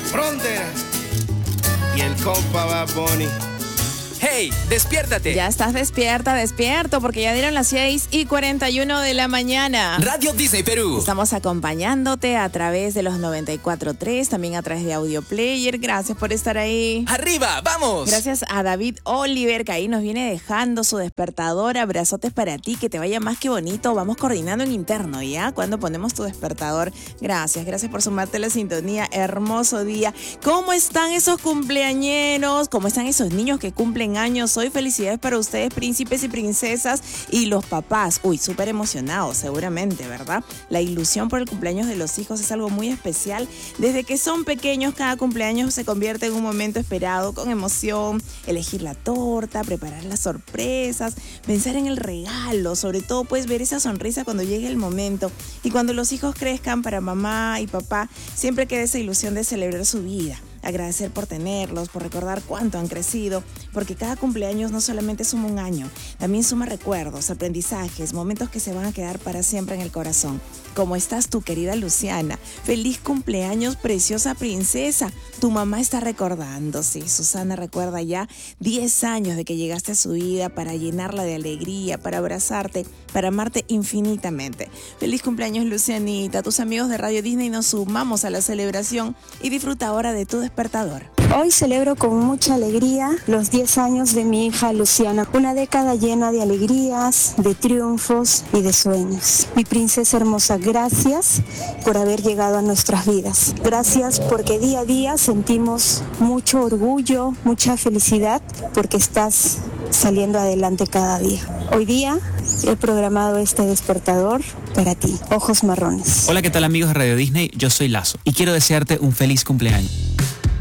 Frontera y el compa Bad Bunny. ¡Hey! ¡Despiértate! Ya estás despierto, porque ya dieron las 6:41 de la mañana. Radio Disney Perú. Estamos acompañándote a través de los 94.3, también a través de Audio Player. Gracias por estar ahí. ¡Arriba! ¡Vamos! Gracias a David Oliver, que ahí nos viene dejando su despertador. Abrazotes para ti, que te vaya más que bonito. Vamos coordinando en interno, ¿ya? Cuando ponemos tu despertador. Gracias por sumarte a la sintonía. Hermoso día. ¿Cómo están esos cumpleañeros? ¿Cómo están esos niños que cumplen años hoy? Felicidades para ustedes, príncipes y princesas, y los papás. Uy, súper emocionados, seguramente, ¿verdad? La ilusión por el cumpleaños de los hijos es algo muy especial. Desde que son pequeños, cada cumpleaños se convierte en un momento esperado, con emoción. Elegir la torta, preparar las sorpresas, pensar en el regalo, sobre todo puedes ver esa sonrisa cuando llegue el momento. Y cuando los hijos crezcan, para mamá y papá siempre queda esa ilusión de celebrar su vida. Agradecer por tenerlos, por recordar cuánto han crecido, porque cada cumpleaños no solamente suma un año, también suma recuerdos, aprendizajes, momentos que se van a quedar para siempre en el corazón. ¿Cómo estás tú, querida Luciana? Feliz cumpleaños, preciosa princesa. Tu mamá está recordando, sí, Susana recuerda ya 10 años de que llegaste a su vida para llenarla de alegría, para abrazarte, para amarte infinitamente. Feliz cumpleaños, Lucianita. Tus amigos de Radio Disney nos sumamos a la celebración y disfruta ahora de tu despertador. Hoy celebro con mucha alegría los 10 años de mi hija Luciana, una década llena de alegrías, de triunfos y de sueños. Mi princesa hermosa, gracias por haber llegado a nuestras vidas. Gracias porque día a día sentimos mucho orgullo, mucha felicidad, porque estás saliendo adelante cada día. Hoy día he programado este despertador para ti, ojos marrones. Hola, ¿qué tal amigos de Radio Disney? Yo soy Lazo y quiero desearte un feliz cumpleaños.